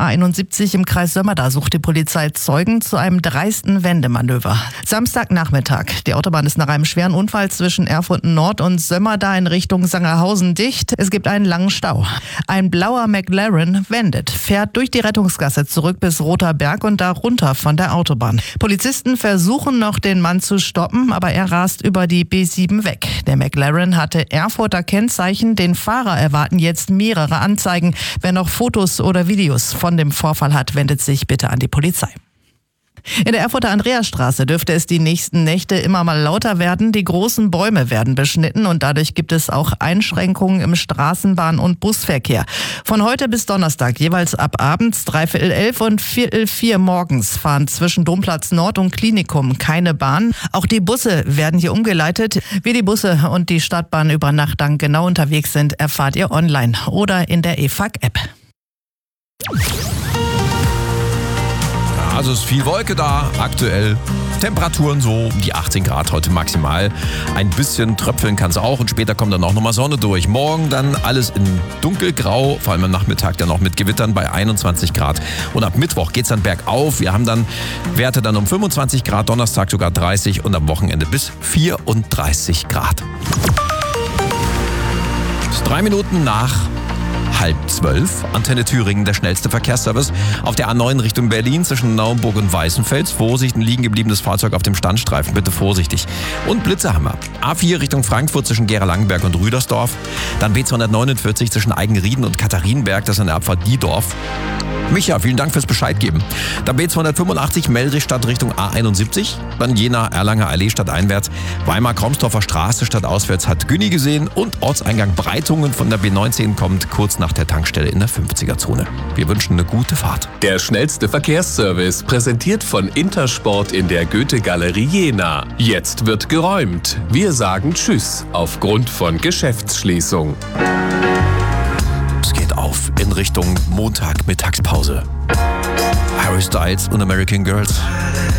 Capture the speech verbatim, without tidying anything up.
A einundsiebzig im Kreis Sömmerda sucht die Polizei Zeugen zu einem dreisten Wendemanöver. Samstagnachmittag. Die Autobahn ist nach einem schweren Unfall zwischen Erfurt Nord und Sömmerda in Richtung Sangerhausen dicht. Es gibt einen langen Stau. Ein blauer McLaren wendet, fährt durch die Rettungsgasse zurück bis Roter Berg und da runter von der Autobahn. Polizisten versuchen noch, den Mann zu stoppen, aber er rast über die B sieben weg. Der McLaren hatte Erfurter Kennzeichen. Den Fahrer erwarten jetzt mehrere Anzeigen. Wer noch Fotos oder Videos von dem Vorfall hat, wendet sich bitte an die Polizei. In der Erfurter Andreasstraße dürfte es die nächsten Nächte immer mal lauter werden. Die großen Bäume werden beschnitten und dadurch gibt es auch Einschränkungen im Straßenbahn- und Busverkehr. Von heute bis Donnerstag jeweils ab abends dreiviertel elf und viertel vier morgens fahren zwischen Domplatz Nord und Klinikum keine Bahn. Auch die Busse werden hier umgeleitet. Wie die Busse und die Stadtbahn über Nacht dann genau unterwegs sind, erfahrt ihr online oder in der E F A G-App. Also ist viel Wolke da, aktuell Temperaturen so um die achtzehn Grad heute maximal. Ein bisschen tröpfeln kann es auch und später kommt dann auch nochmal Sonne durch. Morgen dann alles in dunkelgrau, vor allem am Nachmittag dann noch mit Gewittern bei einundzwanzig Grad. Und ab Mittwoch geht es dann bergauf. Wir haben dann Werte dann um fünfundzwanzig Grad, Donnerstag sogar dreißig und am Wochenende bis vierunddreißig Grad. Bis drei Minuten nach halb zwölf. Antenne Thüringen, der schnellste Verkehrsservice. Auf der A neun Richtung Berlin zwischen Naumburg und Weißenfels. Vorsicht, ein liegen gebliebenes Fahrzeug auf dem Standstreifen. Bitte vorsichtig. Und Blitze haben wir. A vier Richtung Frankfurt zwischen Gera-Langenberg und Rüdersdorf. Dann B zweihundertneunundvierzig zwischen Eigenrieden und Katharinenberg. Das ist an der Abfahrt Diedorf. Micha, vielen Dank fürs Bescheid geben. Dann B zweihundertfünfundachtzig Meldrichstadt Richtung A einundsiebzig. Dann Jena, Erlanger Allee stadteinwärts. Weimar-Kromsdorfer Straße stadtauswärts hat Günni gesehen. Und Ortseingang Breitungen von der B neunzehn kommt kurz nach der Tankstelle in der fünfziger-Zone. Wir wünschen eine gute Fahrt. Der schnellste Verkehrsservice, präsentiert von Intersport in der Goethe-Galerie Jena. Jetzt wird geräumt. Wir sagen Tschüss aufgrund von Geschäftsschließung. Es geht auf in Richtung Montag-Mittagspause. Harry Styles und American Girls.